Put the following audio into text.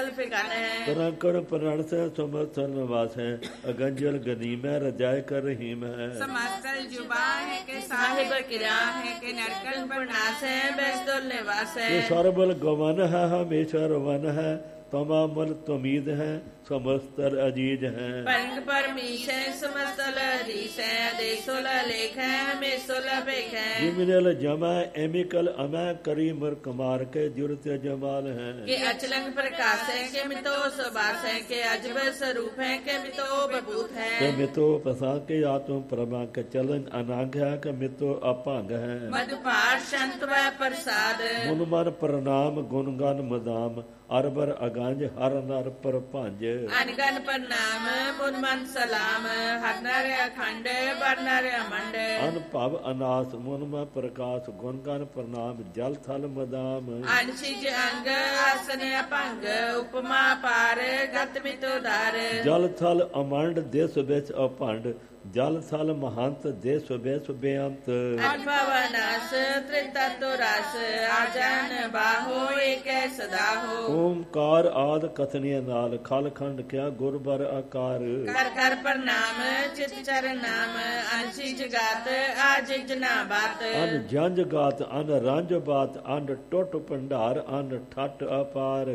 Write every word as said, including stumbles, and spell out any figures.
जुल्फ गन है। तरंकड़ प्रणस है समर्थन निवास है, अगंजल गनीम है रजाय कर रहीम है। समास्तल जुबा है के साहिब किरा है के नरकल प्रणास है बेस्तुल निवास है। ये सरबल गवन है हमेशा रवन है, तमामल तमीद है समस्तल अजीज है। परंग परमीश है समस्तल अधीश है, देसुल लेख है हमेशुल बेख है। जिमिनल जमा एमिकल अमै करी मर कमार के जुरत जमाल है। के अचलंग प्रकाश है के मितो सुबास है, के अजब स्वरूप है के मितो बभूत है। के मितो पसा के आत्म प्रमा के चलन अनांग है, के मितो अपांग है। मधुपाठ संत व प्रसाद मुन मन प्रणाम गुणगान मदाम, अरबर अगंज हर नर पर भांज। अनगन प्रणाम मुन मन सलाम, हर नर अखंड बर नर अमंड। अनभव अनास मुन में प्रकाश, गुणगान प्रणाम जल थल मदाम। अनशिज अंग आसन अपंग, उपमा पार गत मितोदार। जल थल अमंड देश बेच अभंड, जल थल महंत देश बेच बेअंत। अनुभव अनास त्रितत्व रस, आजन बाहो एक सदा हो। ओमकार आद कथनिय नाल, खल खंड क्या गुरबर आकार। कर कर प्रणाम चित चर नाम, अनशिज गात आजिज ना बात। अन जंज गात अन रंज बात, अन टुट भंडार अन ठट अपार।